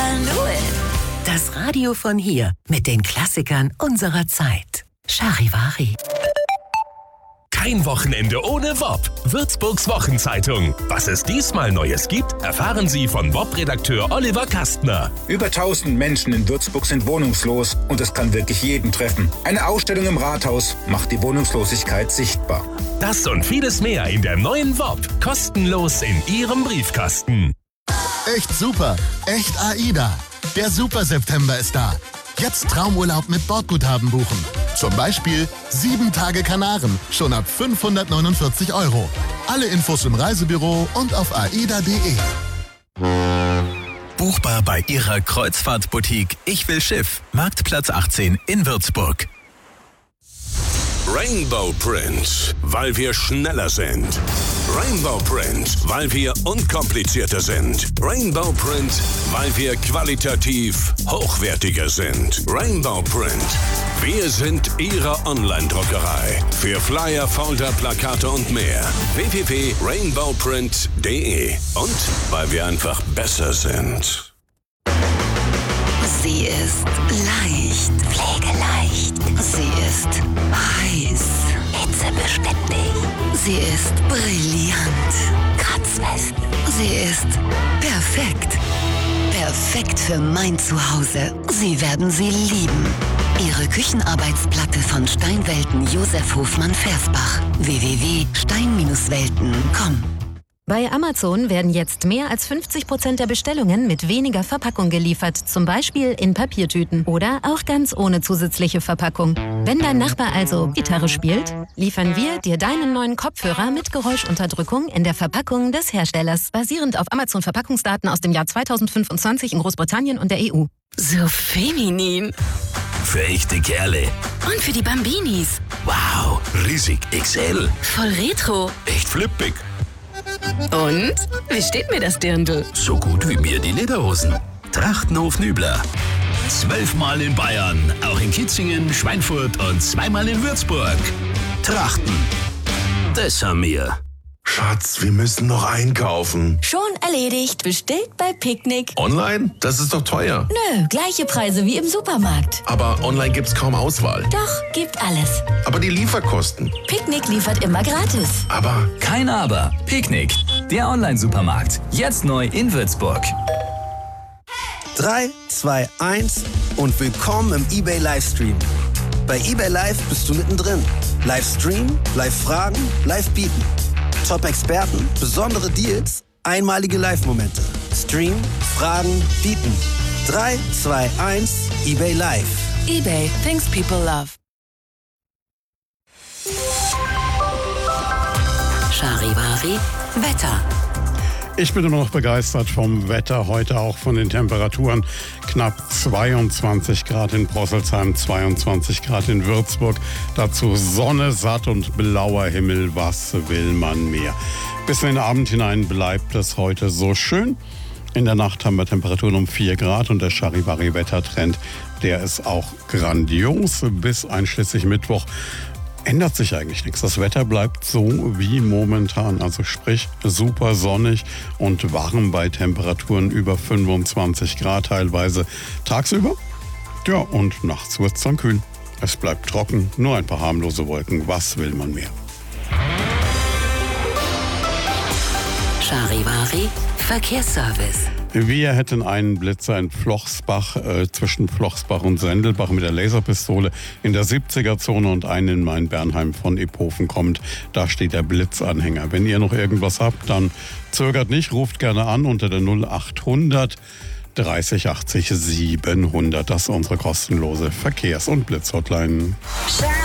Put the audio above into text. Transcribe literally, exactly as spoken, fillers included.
can do it. Das Radio von hier mit den Klassikern unserer Zeit. Charivari. Kein Wochenende ohne W O P. Würzburgs Wochenzeitung. Was es diesmal Neues gibt, erfahren Sie von W O P-Redakteur Oliver Kastner. Über tausend Menschen in Würzburg sind wohnungslos und es kann wirklich jeden treffen. Eine Ausstellung im Rathaus macht die Wohnungslosigkeit sichtbar. Das und vieles mehr in der neuen W O P. Kostenlos in Ihrem Briefkasten. Echt super. Echt AIDA. Der Super September ist da. Jetzt Traumurlaub mit Bordguthaben buchen. Zum Beispiel sieben Tage Kanaren, schon ab fünfhundertneunundvierzig Euro. Alle Infos im Reisebüro und auf aida punkt de. Buchbar bei Ihrer Kreuzfahrtboutique Ich will Schiff, Marktplatz achtzehn in Würzburg. Rainbow Print, weil wir schneller sind. Rainbow Print, weil wir unkomplizierter sind. Rainbow Print, weil wir qualitativ hochwertiger sind. Rainbow Print, wir sind Ihre Online-Druckerei. Für Flyer, Folder, Plakate und mehr. w w w punkt rainbow print punkt de. Und weil wir einfach besser sind. Sie ist leicht, pflegeleicht. Sie ist heiß, hitzebeständig. Sie ist brillant, kratzfest. Sie ist perfekt. Perfekt für mein Zuhause. Sie werden sie lieben. Ihre Küchenarbeitsplatte von Steinwelten Josef Hofmann Versbach. w w w punkt stein welten punkt com. Bei Amazon werden jetzt mehr als fünfzig Prozent der Bestellungen mit weniger Verpackung geliefert, zum Beispiel in Papiertüten oder auch ganz ohne zusätzliche Verpackung. Wenn dein Nachbar also Gitarre spielt, liefern wir dir deinen neuen Kopfhörer mit Geräuschunterdrückung in der Verpackung des Herstellers, basierend auf Amazon-Verpackungsdaten aus dem Jahr zweitausendfünfundzwanzig in Großbritannien und der E U. So feminin. Für echte Kerle. Und für die Bambinis. Wow, riesig X L. Voll retro. Echt flippig. Und? Wie steht mir das Dirndl? So gut wie mir die Lederhosen. Trachtenhof Nübler. Zwölfmal in Bayern, auch in Kitzingen, Schweinfurt und zweimal in Würzburg. Trachten. Das haben wir. Schatz, wir müssen noch einkaufen. Schon erledigt. Bestellt bei Picknick. Online? Das ist doch teuer. Nö, gleiche Preise wie im Supermarkt. Aber online gibt's kaum Auswahl. Doch, gibt alles. Aber die Lieferkosten? Picknick liefert immer gratis. Aber... Kein Aber. Picknick, der Online-Supermarkt. Jetzt neu in Würzburg. drei, zwei, eins und willkommen im eBay Livestream. Bei eBay Live bist du mittendrin. Livestream, Live-Fragen, Live-Bieten. Top-Experten, besondere Deals, einmalige Live-Momente. Stream, Fragen, Bieten. drei, zwei, eins, eBay Live. eBay, things people love. Charivari, Wetter. Ich bin immer noch begeistert vom Wetter, heute auch von den Temperaturen. Knapp zweiundzwanzig Grad in Prosselsheim, zweiundzwanzig Grad in Würzburg. Dazu Sonne, satt und blauer Himmel, was will man mehr? Bis in den Abend hinein bleibt es heute so schön. In der Nacht haben wir Temperaturen um vier Grad und der Charivari-Wettertrend, der ist auch grandios bis einschließlich Mittwoch. Ändert sich eigentlich nichts. Das Wetter bleibt so wie momentan. Also sprich super sonnig und warm bei Temperaturen über fünfundzwanzig Grad teilweise tagsüber. Ja, und nachts wird es dann kühl. Es bleibt trocken, nur ein paar harmlose Wolken. Was will man mehr? Charivari, Verkehrsservice. Wir hätten einen Blitzer in Flochsbach, äh, zwischen Flochsbach und Sendelbach mit der Laserpistole in der siebziger-Zone und einen in Main-Bernheim von Iphofen kommt. Da steht der Blitzanhänger. Wenn ihr noch irgendwas habt, dann zögert nicht, ruft gerne an unter der null achthundert dreißig achtzig siebenhundert. Das ist unsere kostenlose Verkehrs- und Blitzhotline.